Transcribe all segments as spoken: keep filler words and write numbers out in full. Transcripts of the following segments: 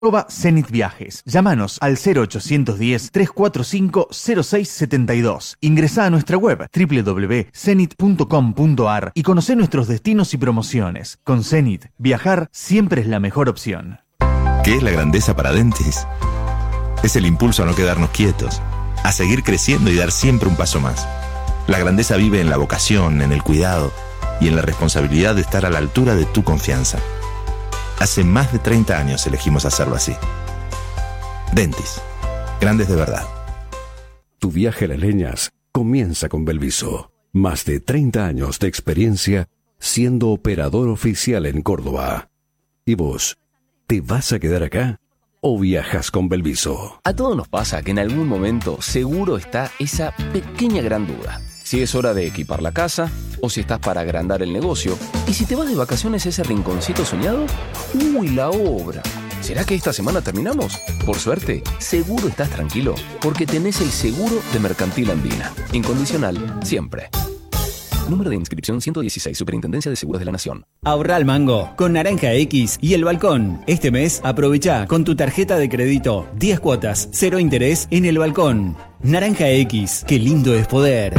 Arroba Zenit Viajes. Llámanos al cero ochocientos diez, trescientos cuarenta y cinco, cero seis setenta y dos. Ingresá a nuestra web doble u doble u doble u punto zenit punto com punto a r y conocé nuestros destinos y promociones. Con Zenit, viajar siempre es la mejor opción. ¿Qué es la grandeza para Dentis? Es el impulso a no quedarnos quietos, a seguir creciendo y dar siempre un paso más. La grandeza vive en la vocación, en el cuidado y en la responsabilidad de estar a la altura de tu confianza. Hace más de treinta años elegimos hacerlo así. Dentis. Grandes de verdad. Tu viaje a las leñas comienza con Belviso. Más de treinta años de experiencia siendo operador oficial en Córdoba. ¿Y vos? ¿Te vas a quedar acá o viajas con Belviso? A todos nos pasa que en algún momento seguro está esa pequeña gran duda. Si es hora de equipar la casa o si estás para agrandar el negocio. Y si te vas de vacaciones a ese rinconcito soñado, ¡uy, la obra! ¿Será que esta semana terminamos? Por suerte, seguro estás tranquilo porque tenés el seguro de Mercantil Andina. Incondicional, siempre. Número de inscripción ciento dieciséis, Superintendencia de Seguros de la Nación. Ahorra al mango con Naranja X y El Balcón. Este mes aprovecha con tu tarjeta de crédito diez cuotas, cero interés en El Balcón. Naranja X, qué lindo es poder.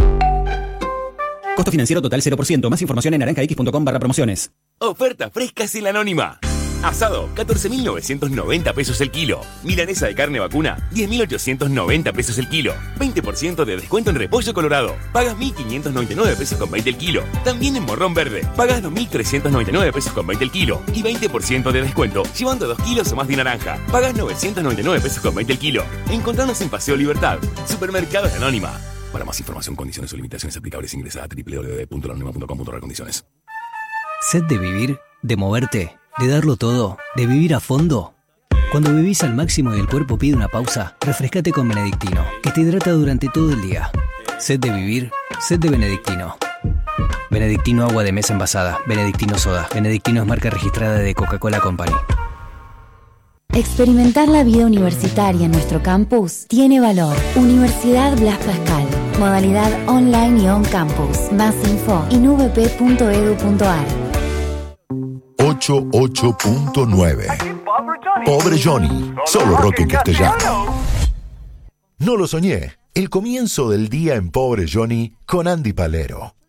Costo financiero total cero por ciento. Más información en naranjax.com barra promociones. Oferta fresca en la Anónima. Asado, catorce mil novecientos noventa pesos el kilo. Milanesa de carne vacuna, diez mil ochocientos noventa pesos el kilo. veinte por ciento de descuento en repollo colorado. Pagas mil quinientos noventa y nueve pesos con veinte el kilo. También en morrón verde. Pagas dos mil trescientos noventa y nueve pesos con veinte el kilo. Y veinte por ciento de descuento llevando dos kilos o más de naranja. Pagas novecientos noventa y nueve pesos con veinte el kilo. Encontranos en Paseo Libertad. Supermercados Anónima. Para más información, condiciones o limitaciones aplicables, ingresa a doble u doble u doble u punto la anónima punto com punto a r condiciones. ¿Sed de vivir? ¿De moverte? ¿De darlo todo? ¿De vivir a fondo? Cuando vivís al máximo y el cuerpo pide una pausa, refrescate con Benedictino, que te hidrata durante todo el día. ¿Sed de vivir? Sed de Benedictino. Benedictino agua de mesa envasada. Benedictino soda. Benedictino es marca registrada de Coca-Cola Company. Experimentar la vida universitaria en nuestro campus tiene valor. Universidad Blas Pascal. Modalidad online y on campus. Más info en u v p punto e d u punto a r. ochenta y ocho punto nueve. Pobre Johnny. Solo rock en castellano. No lo soñé. El comienzo del día en Pobre Johnny con Andy Palero.